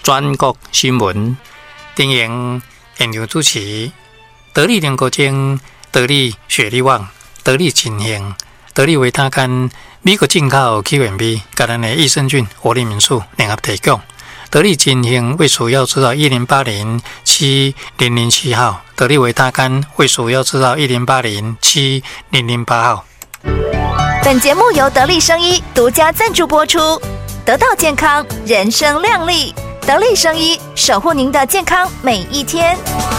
全国新闻，丁营研究主持，得力联国精、得力雪力旺、得力金兴、得力维他干，美国进口 Q&B， 甲咱的益生菌活力民宿联合提供。得力金兴为鼠药制造10807007号，得力维他干为鼠药制造10807008号。 本节目由得力生医独家赞助播出，得到健康，人生亮丽。得力生医，守护您的健康每一天。